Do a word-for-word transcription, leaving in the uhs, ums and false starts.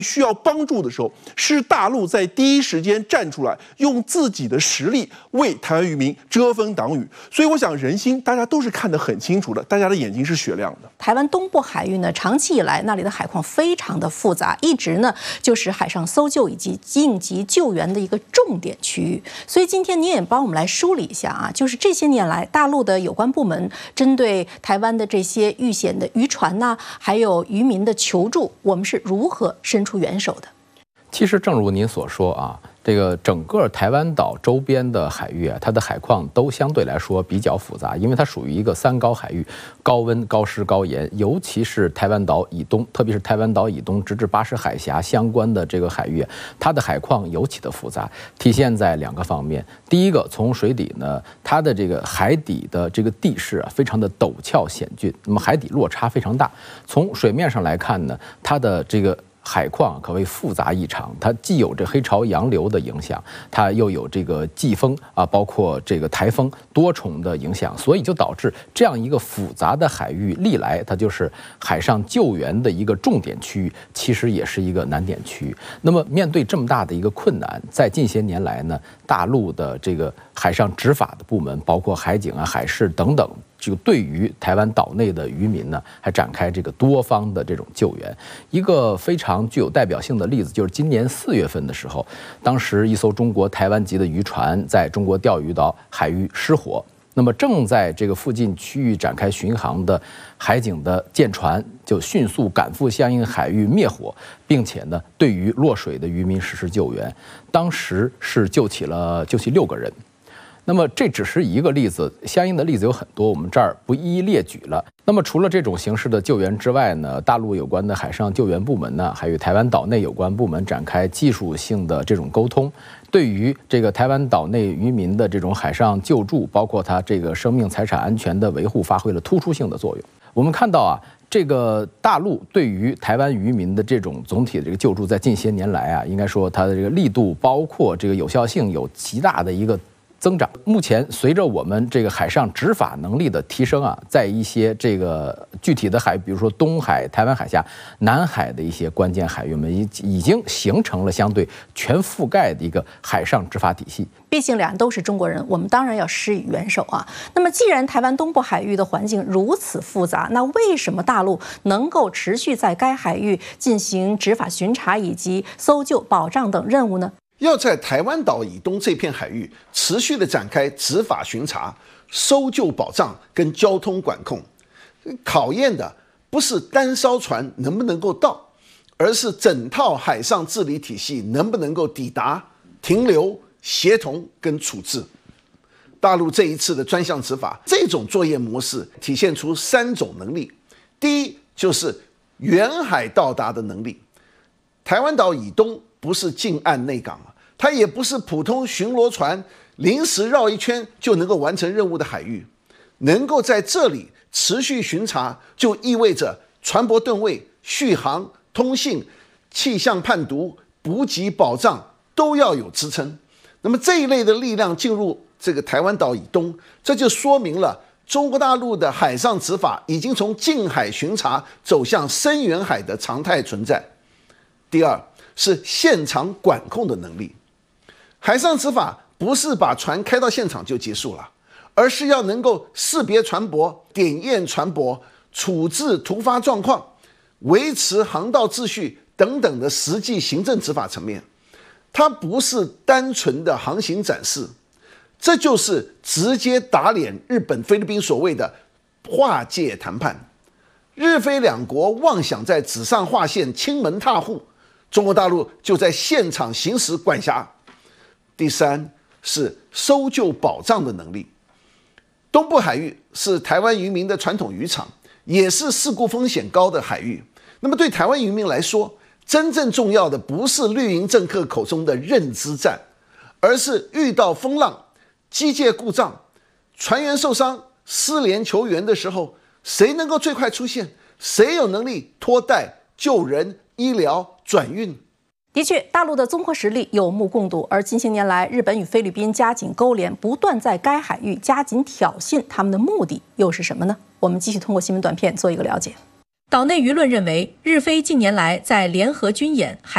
需要帮助的时候，是大陆在第一时间站出来，用自己的实力为台湾渔民遮风挡雨。所以，我想人心大家都是看得很清楚的，大家的眼睛是雪亮的。 台湾东部海域呢，长期以来那里的海况非常的复杂，一直呢就是海上搜救以及应急救援的一个重点区域。所以今天你也帮我们来梳理一下啊，就是这些年来大陆的有关部门针对台湾的这些遇险的渔船呐、啊，还有渔民的求助，我们是如何伸出援手的？ 其实正如您所说啊，这个整个台湾岛周边的海域啊，它的海况都相对来说比较复杂，因为它属于一个三高海域，高温、高湿、高盐，尤其是台湾岛以东，特别是台湾岛以东直至巴士海峡相关的这个海域，它的海况尤其的复杂，体现在两个方面。第一个，从水底呢，它的这个海底的这个地势啊，非常的陡峭险峻，那么海底落差非常大。从水面上来看呢，它的这个海况可谓复杂异常，它既有这黑潮洋流的影响，它又有这个季风啊，包括这个台风多重的影响，所以就导致这样一个复杂的海域，历来它就是海上救援的一个重点区域，其实也是一个难点区域。那么面对这么大的一个困难，在近些年来呢，大陆的这个海上执法的部门，包括海警啊、海事等等，这个对于台湾岛内的渔民呢，还展开这个多方的这种救援。一个非常具有代表性的例子，就是今年四月份的时候，当时一艘中国台湾籍的渔船在中国钓鱼岛海域失火，那么正在这个附近区域展开巡航的海警的舰船就迅速赶赴相应海域灭火，并且呢，对于落水的渔民实施救援，当时是救起了救起六个人。那么这只是一个例子，相应的例子有很多，我们这儿不一一列举了。那么除了这种形式的救援之外呢，大陆有关的海上救援部门呢，还有台湾岛内有关部门展开技术性的这种沟通，对于这个台湾岛内渔民的这种海上救助，包括他这个生命财产安全的维护，发挥了突出性的作用。我们看到啊，这个大陆对于台湾渔民的这种总体的这个救助，在近些年来啊，应该说它的这个力度，包括这个有效性，有极大的一个增长。目前随着我们这个海上执法能力的提升啊，在一些这个具体的海域，比如说东海、台湾海峡、南海的一些关键海域，我们已已经形成了相对全覆盖的一个海上执法体系。 毕竟两岸都是中国人，我们当然要施以援手啊。那么既然台湾东部海域的环境如此复杂，那为什么大陆能够持续在该海域进行执法巡查以及搜救、保障等任务呢？ 要在台湾岛以东这片海域持续的展开执法巡查、搜救保障跟交通管控，考验的不是单艘船能不能够到，而是整套海上治理体系能不能够抵达、停留、协同跟处置。大陆这一次的专项执法，这种作业模式体现出三种能力。第一，就是远海到达的能力。台湾岛以东不是近岸内港，它也不是普通巡逻船临时绕一圈就能够完成任务的海域，能够在这里持续巡查，就意味着船舶吨位、续航、通信、气象判读、补给保障都要有支撑。那么这一类的力量进入这个台湾岛以东，这就说明了中国大陆的海上执法已经从近海巡查走向深远海的常态存在。第二，是现场管控的能力。海上执法不是把船开到现场就结束了，而是要能够识别船舶、点验船舶、处置突发状况、维持航道秩序等等的实际行政执法层面。它不是单纯的航行展示，这就是直接打脸日本、菲律宾所谓的划界谈判。日菲两国妄想在纸上划线、亲门踏户，中国大陆就在现场行使管辖。第三是搜救保障的能力。东部海域是台湾渔民的传统渔场，也是事故风险高的海域。那么对台湾渔民来说，真正重要的不是绿营政客口中的认知战，而是遇到风浪、机械故障、船员受伤、失联求援的时候，谁能够最快出现？谁有能力拖带、救人、医疗、转运？ 的确，大陆的综合实力有目共睹，而近些年来，日本与菲律宾加紧勾连，不断在该海域加紧挑衅，他们的目的又是什么呢？我们继续通过新闻短片做一个了解。岛内舆论认为，日菲近年来在联合军演、海